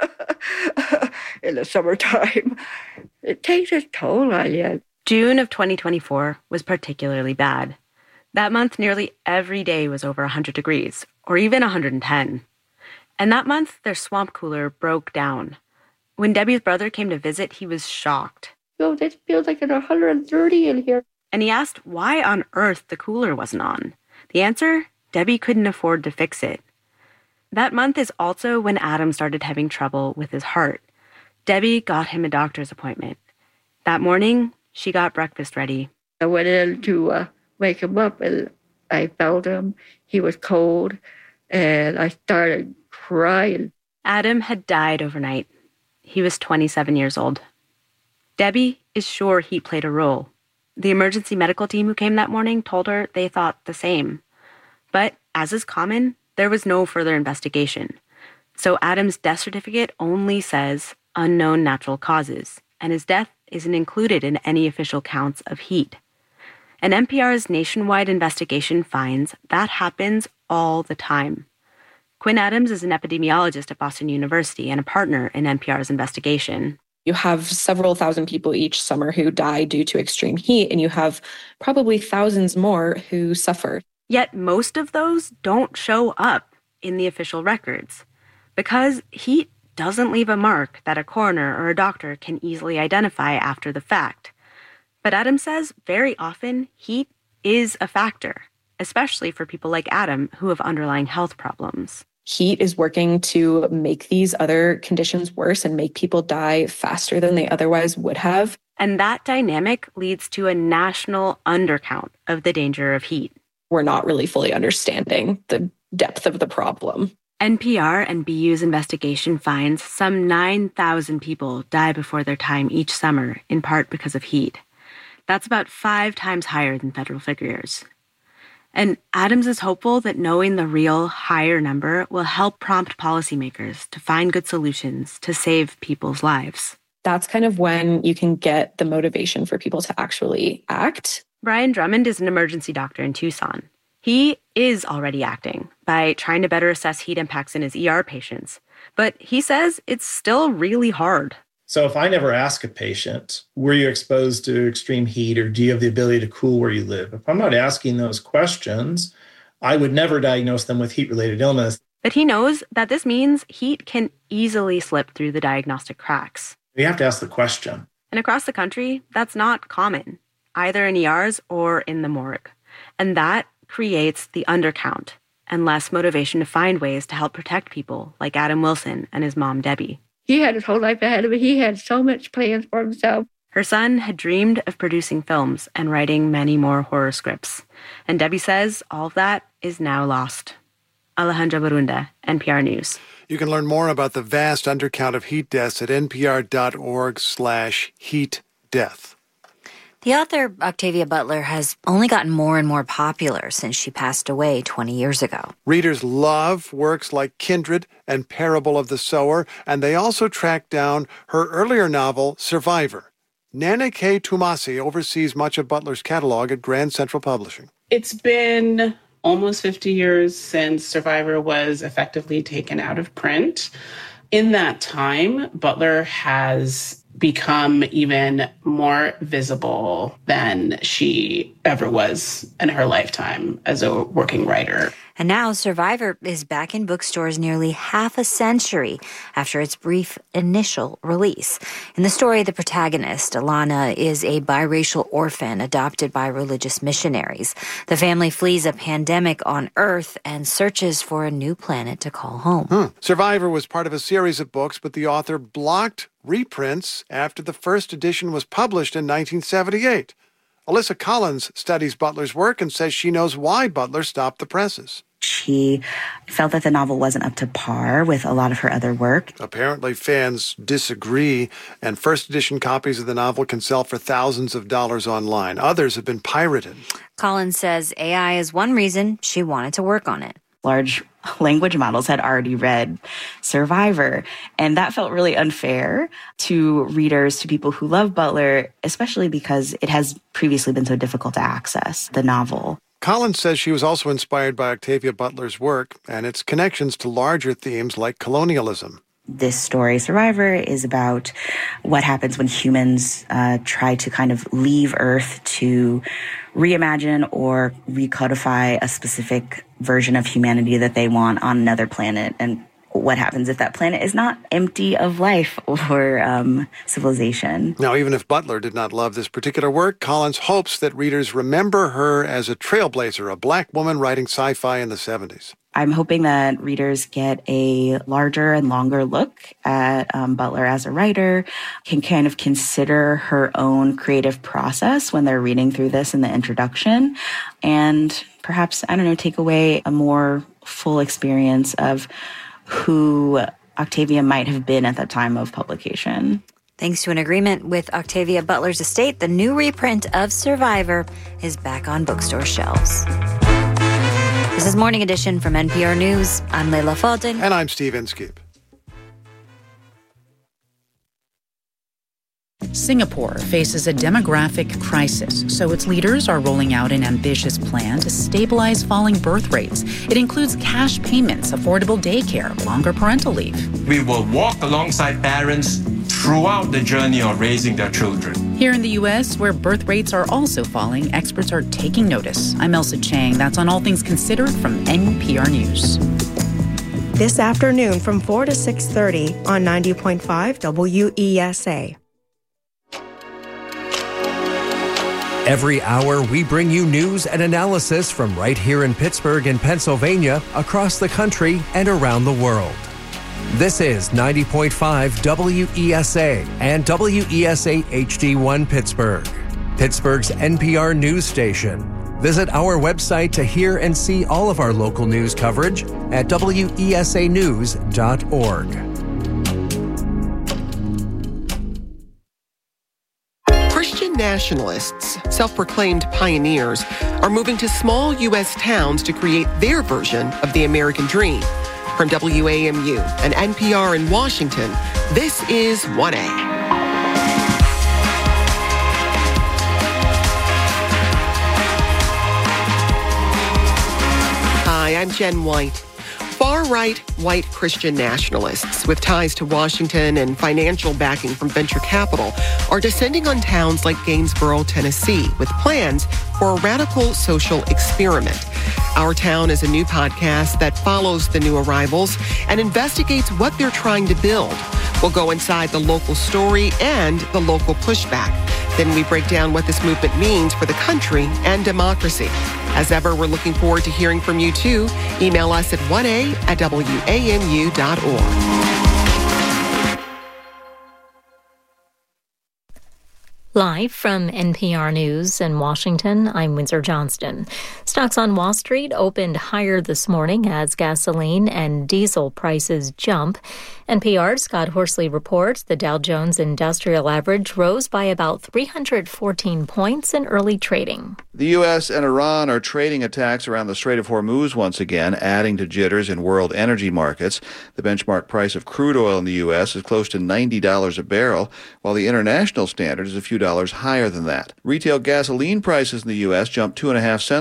in the summertime, it takes its toll on you. June of twenty twenty-four was particularly bad. That month, nearly every day was over one hundred degrees, or even one hundred ten. And that month, their swamp cooler broke down. When Debbie's brother came to visit, he was shocked. Oh, this feels like it's one hundred thirty in here. And he asked why on earth the cooler wasn't on. The answer? Debbie couldn't afford to fix it. That month is also when Adam started having trouble with his heart. Debbie got him a doctor's appointment. That morning, she got breakfast ready. I went in to uh, wake him up, and I felt him. He was cold, and I started crying. Adam had died overnight. He was twenty-seven years old. Debbie is sure he played a role. The emergency medical team who came that morning told her they thought the same. But, as is common, there was no further investigation. So Adam's death certificate only says unknown natural causes, and his death isn't included in any official counts of heat. And N P R's nationwide investigation finds that happens all the time. Quinn Adams is an epidemiologist at Boston University and a partner in N P R's investigation. You have several thousand people each summer who die due to extreme heat, and you have probably thousands more who suffer. Yet most of those don't show up in the official records because heat doesn't leave a mark that a coroner or a doctor can easily identify after the fact. But Adam says very often heat is a factor, especially for people like Adam who have underlying health problems. Heat is working to make these other conditions worse and make people die faster than they otherwise would have. And that dynamic leads to a national undercount of the danger of heat. We're not really fully understanding the depth of the problem. N P R and B U's investigation finds some nine thousand people die before their time each summer, in part because of heat. That's about five times higher than federal figures. And Adams is hopeful that knowing the real higher number will help prompt policymakers to find good solutions to save people's lives. That's kind of when you can get the motivation for people to actually act. Brian Drummond is an emergency doctor in Tucson. He is already acting by trying to better assess heat impacts in his E R patients. But he says it's still really hard. So if I never ask a patient, were you exposed to extreme heat or do you have the ability to cool where you live? If I'm not asking those questions, I would never diagnose them with heat-related illness. But he knows that this means heat can easily slip through the diagnostic cracks. You have to ask the question. And across the country, that's not common, either in E Rs or in the morgue. And that creates the undercount and less motivation to find ways to help protect people like Adam Wilson and his mom, Debbie. He had his whole life ahead of him. He had so much plans for himself. Her son had dreamed of producing films and writing many more horror scripts. And Debbie says all of that is now lost. Alejandra Barunda, N P R News. You can learn more about the vast undercount of heat deaths at npr.org slash heat death. The author, Octavia Butler, has only gotten more and more popular since she passed away twenty years ago. Readers love works like Kindred and Parable of the Sower, and they also tracked down her earlier novel, Survivor. Nana K. Tumasi oversees much of Butler's catalog at Grand Central Publishing. It's been almost fifty years since Survivor was effectively taken out of print. In that time, Butler has become even more visible than she ever was in her lifetime as a working writer. And now Survivor is back in bookstores nearly half a century after its brief initial release. In the story, the protagonist, Alana, is a biracial orphan adopted by religious missionaries. The family flees a pandemic on Earth and searches for a new planet to call home. Hmm. Survivor was part of a series of books, but the author blocked reprints after the first edition was published in nineteen seventy-eight. Alyssa Collins studies Butler's work and says she knows why Butler stopped the presses. She felt that the novel wasn't up to par with a lot of her other work. Apparently, fans disagree, and first edition copies of the novel can sell for thousands of dollars online. Others have been pirated. Collins says A I is one reason she wanted to work on it. Large language models had already read Survivor, and that felt really unfair to readers, to people who love Butler, especially because it has previously been so difficult to access the novel. Collins says she was also inspired by Octavia Butler's work and its connections to larger themes like colonialism. This story, Survivor, is about what happens when humans uh, try to kind of leave Earth to reimagine or recodify a specific version of humanity that they want on another planet, and what happens if that planet is not empty of life or um, civilization. Now, even if Butler did not love this particular work, Collins hopes that readers remember her as a trailblazer, a black woman writing sci-fi in the seventies. I'm hoping that readers get a larger and longer look at um, Butler as a writer, can kind of consider her own creative process when they're reading through this in the introduction, and perhaps, I don't know, take away a more full experience of who Octavia might have been at the time of publication. Thanks to an agreement with Octavia Butler's estate, the new reprint of Survivor is back on bookstore shelves. This is Morning Edition from N P R News. I'm Leila Fadel. And I'm Steve Inskeep. Singapore faces a demographic crisis, so its leaders are rolling out an ambitious plan to stabilize falling birth rates. It includes cash payments, affordable daycare, longer parental leave. We will walk alongside parents throughout the journey of raising their children. Here in the U S, where birth rates are also falling, experts are taking notice. I'm Elsa Chang. That's on All Things Considered from N P R News. This afternoon from four to six thirty on ninety point five W E S A. Every hour, we bring you news and analysis from right here in Pittsburgh and Pennsylvania, across the country, and around the world. This is ninety point five W E S A and W E S A H D one Pittsburgh, Pittsburgh's N P R news station. Visit our website to hear and see all of our local news coverage at W E S A news dot org. Christian nationalists, self-proclaimed pioneers, are moving to small U S towns to create their version of the American dream. From W A M U and N P R in Washington, this is one A. Hi, I'm Jen White. Far-right white Christian nationalists with ties to Washington and financial backing from venture capital are descending on towns like Gainesboro, Tennessee, with plans for a radical social experiment. Our Town is a new podcast that follows the new arrivals and investigates what they're trying to build. We'll go inside the local story and the local pushback. Then we break down what this movement means for the country and democracy. As ever, we're looking forward to hearing from you, too. Email us at one A at W A M U dot org. Live from N P R News in Washington, I'm Windsor Johnston. Stocks on Wall Street opened higher this morning as gasoline and diesel prices jump. N P R's Scott Horsley reports the Dow Jones Industrial Average rose by about three hundred fourteen points in early trading. The U S and Iran are trading attacks around the Strait of Hormuz once again, adding to jitters in world energy markets. The benchmark price of crude oil in the U S is close to ninety dollars a barrel, while the international standard is a few dollars higher than that. Retail gasoline prices in the U S jumped two and a half cents overnight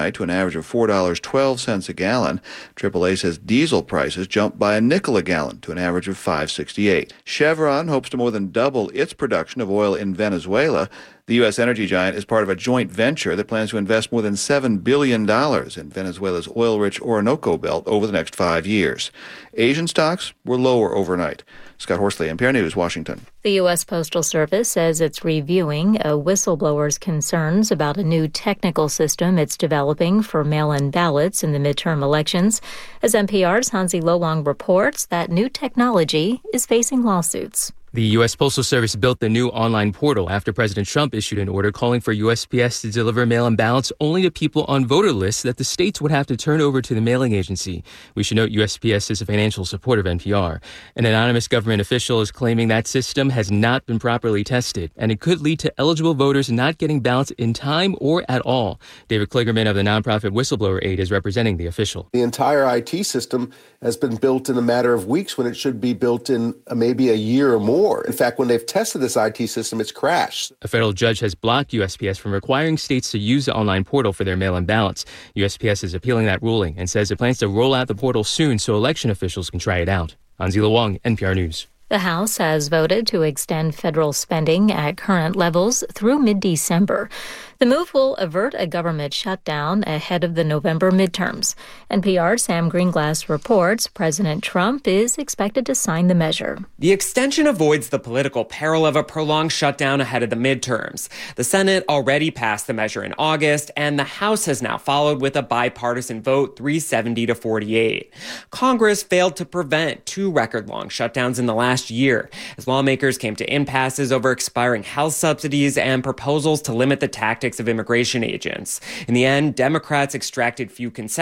overnight to an average of four dollars and twelve cents a gallon. triple A says diesel prices jumped by a nickel a gallon to an average of five dollars and sixty-eight cents. Chevron hopes to more than double its production of oil in Venezuela. The U S energy giant is part of a joint venture that plans to invest more than seven billion dollars in Venezuela's oil-rich Orinoco Belt over the next five years. Asian stocks were lower overnight. Scott Horsley, N P R News, Washington. The U S Postal Service says it's reviewing a whistleblower's concerns about a new technical system it's developing for mail-in ballots in the midterm elections. As N P R's Hansi Lowang reports, that new technology is facing lawsuits. The U S Postal Service built the new online portal after President Trump issued an order calling for U S P S to deliver mail-in ballots only to people on voter lists that the states would have to turn over to the mailing agency. We should note U S P S is a financial support of N P R. An anonymous government official is claiming that system has not been properly tested, and it could lead to eligible voters not getting ballots in time or at all. David Kligerman of the nonprofit Whistleblower Aid is representing the official. The entire I T system has been built in a matter of weeks when it should be built in maybe a year or more. In fact, when they've tested this I T system, it's crashed. A federal judge has blocked U S P S from requiring states to use the online portal for their mail-in ballots. U S P S is appealing that ruling and says it plans to roll out the portal soon so election officials can try it out. Hansi Lowang, N P R News. The House has voted to extend federal spending at current levels through mid-December. The move will avert a government shutdown ahead of the November midterms. N P R's Sam Greenglass reports President Trump is expected to sign the measure. The extension avoids the political peril of a prolonged shutdown ahead of the midterms. The Senate already passed the measure in August, and the House has now followed with a bipartisan vote, three seventy to forty-eight. Congress failed to prevent two record-long shutdowns in the last year, as lawmakers came to impasses over expiring health subsidies and proposals to limit the tactics of immigration agents. In the end, Democrats extracted few concessions